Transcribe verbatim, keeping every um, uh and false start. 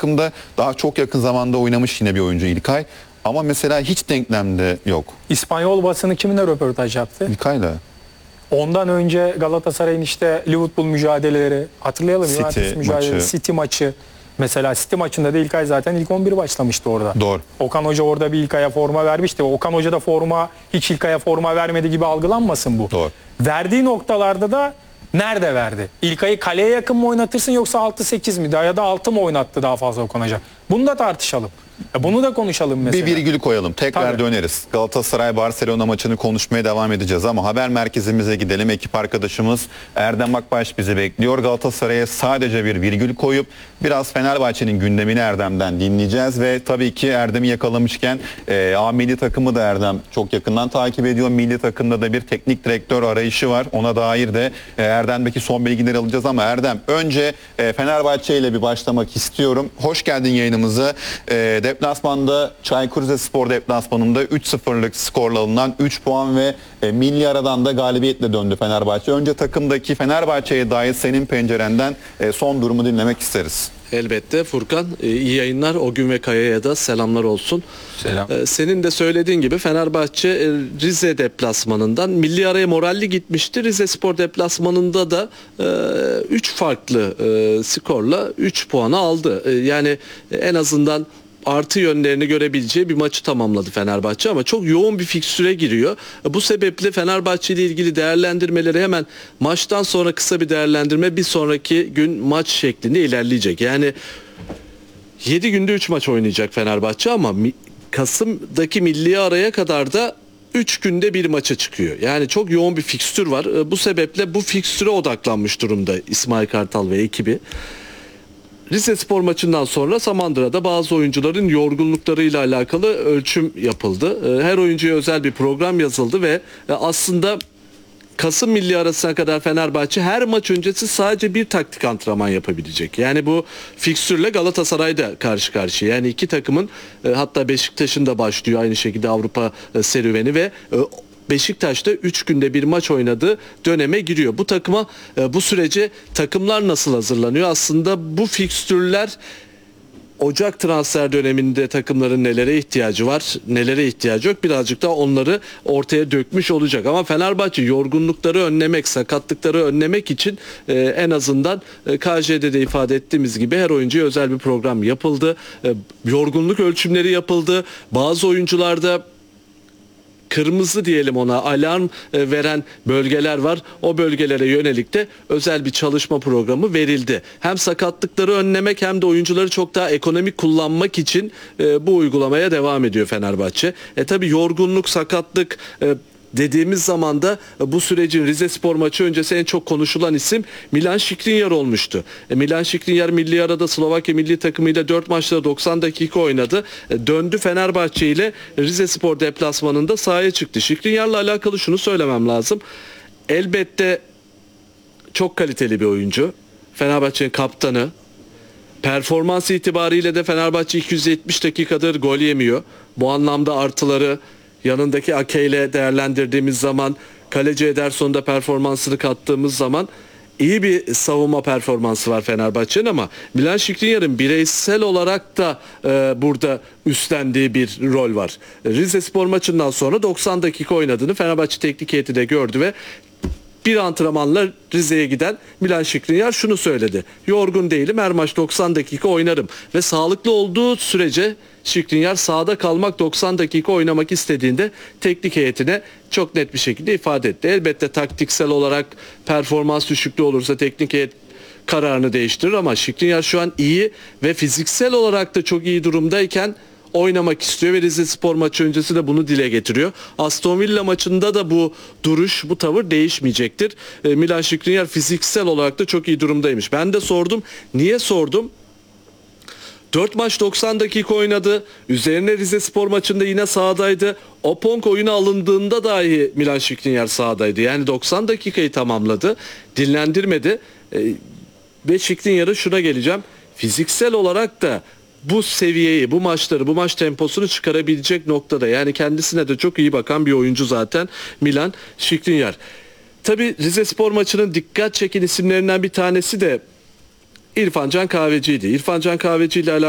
takımda daha çok yakın zamanda oynamış yine bir oyuncu İlkay. Ama mesela hiç denklemde yok. İspanyol basını kiminle röportaj yaptı? İlkay'la. Ondan önce Galatasaray'ın işte Liverpool mücadeleleri, hatırlayalım. City Juventus mücadelesi, maçı. City maçı. Mesela City maçında da İlkay zaten ilk on bir başlamıştı orada. Doğru. Okan Hoca orada bir İlkay'a forma vermişti. Okan Hoca da forma, hiç İlkay'a forma vermedi gibi algılanmasın bu. Doğru. Verdiği noktalarda da nerede verdi? İlkay'ı kaleye yakın mı oynatırsın yoksa altı sekiz mi? Ya da altı mı oynattı daha fazla Okan Hoca? Bunu da tartışalım. Ya bunu da konuşalım mesela. Bir virgül koyalım. Tekrar Tabii. döneriz. Galatasaray-Barcelona maçını konuşmaya devam edeceğiz ama haber merkezimize gidelim. Ekip arkadaşımız Erdem Akbaş bizi bekliyor. Galatasaray'a sadece bir virgül koyup biraz Fenerbahçe'nin gündemini Erdem'den dinleyeceğiz ve tabii ki Erdem'i yakalamışken e, A milli takımı da Erdem çok yakından takip ediyor. Milli takımda da bir teknik direktör arayışı var. Ona dair de e, Erdem'deki son bilgileri alacağız ama Erdem önce e, Fenerbahçe ile bir başlamak istiyorum. Hoş geldin yayınımıza. E, Deplasmanda Çaykur Rizespor deplasmanında üç sıfırlık skorla alınan üç puan ve e, milli aradan da galibiyetle döndü Fenerbahçe. Önce takımdaki Fenerbahçe'ye dair senin pencerenden e, son durumu dinlemek isteriz. Elbette Furkan, iyi yayınlar. O gün ve Kaya'ya da selamlar olsun. Selam. Senin de söylediğin gibi Fenerbahçe Rize deplasmanından milli araya moralli gitmişti. Rizespor deplasmanında da üç farklı skorla üç puanı aldı. Yani en azından artı yönlerini görebileceği bir maçı tamamladı Fenerbahçe ama çok yoğun bir fikstüre giriyor. Bu sebeple Fenerbahçe ile ilgili değerlendirmeleri hemen maçtan sonra kısa bir değerlendirme, bir sonraki gün maç şeklinde ilerleyecek. Yani yedi günde üç maç oynayacak Fenerbahçe ama Kasım'daki milli araya kadar da üç günde bir maça çıkıyor. Yani çok yoğun bir fikstür var. Bu sebeple bu fikstüre odaklanmış durumda İsmail Kartal ve ekibi. Rizespor maçından sonra Samandıra'da bazı oyuncuların yorgunluklarıyla alakalı ölçüm yapıldı. Her oyuncuya özel bir program yazıldı ve aslında Kasım milli arasına kadar Fenerbahçe her maç öncesi sadece bir taktik antrenman yapabilecek. Yani bu fikstürle Galatasaray'da karşı karşıya. Yani iki takımın, hatta Beşiktaş'ın da başlıyor aynı şekilde Avrupa serüveni ve Beşiktaş'ta üç günde bir maç oynadığı döneme giriyor. Bu takıma, bu sürece takımlar nasıl hazırlanıyor? Aslında bu fikstürler Ocak transfer döneminde takımların nelere ihtiyacı var, nelere ihtiyacı yok, birazcık da onları ortaya dökmüş olacak. Ama Fenerbahçe yorgunlukları önlemek, sakatlıkları önlemek için e, en azından e, K J'de de ifade ettiğimiz gibi her oyuncuya özel bir program yapıldı. E, yorgunluk ölçümleri yapıldı. Bazı oyuncularda kırmızı diyelim ona, alarm veren bölgeler var. O bölgelere yönelik de özel bir çalışma programı verildi. Hem sakatlıkları önlemek hem de oyuncuları çok daha ekonomik kullanmak için e, bu uygulamaya devam ediyor Fenerbahçe. E tabi yorgunluk, sakatlık e, dediğimiz zaman da bu sürecin Rizespor maçı öncesi en çok konuşulan isim Milan Skriniar olmuştu. E, Milan Skriniar milli arada Slovakya milli takımıyla dört maçta doksan dakika oynadı. E, döndü Fenerbahçe ile Rizespor deplasmanında sahaya çıktı. Skriniar'la alakalı şunu söylemem lazım. Elbette çok kaliteli bir oyuncu. Fenerbahçe'nin kaptanı. Performans itibariyle de Fenerbahçe iki yüz yetmiş dakikadır gol yemiyor. Bu anlamda artıları yanındaki Ake ile değerlendirdiğimiz zaman, kaleci Ederson'da performansını kattığımız zaman iyi bir savunma performansı var Fenerbahçe'nin ama Milan Skriniar'ın bireysel olarak da e, burada üstlendiği bir rol var. Rizespor maçından sonra doksan dakika oynadığını Fenerbahçe teknik heyeti de gördü ve bir antrenmanla Rize'ye giden Milan Skriniar şunu söyledi. Yorgun değilim, her maç doksan dakika oynarım. Ve sağlıklı olduğu sürece Skriniar sahada kalmak, doksan dakika oynamak istediğinde teknik heyetine çok net bir şekilde ifade etti. Elbette taktiksel olarak performans düşüklüğü olursa teknik heyet kararını değiştirir ama Skriniar şu an iyi ve fiziksel olarak da çok iyi durumdayken oynamak istiyor ve Rizespor maçı öncesi de bunu dile getiriyor. Aston Villa maçında da bu duruş, bu tavır değişmeyecektir. E, Milan Skriniar fiziksel olarak da çok iyi durumdaymış. Ben de sordum. Niye sordum? dört maç doksan dakika oynadı. Üzerine Rizespor maçında yine sahadaydı. Opong oyuna alındığında dahi Milan Skriniar sahadaydı. Yani doksan dakikayı tamamladı. Dinlendirmedi. E, ve Skriniar'a şuna geleceğim. Fiziksel olarak da bu seviyeyi, bu maçları, bu maç temposunu çıkarabilecek noktada. Yani kendisine de çok iyi bakan bir oyuncu zaten Milan Skriniar. Tabii Rizespor maçının dikkat çeken isimlerinden bir tanesi de İrfan Can Kahveci'ydi. İrfan Can Kahveci ile alakalı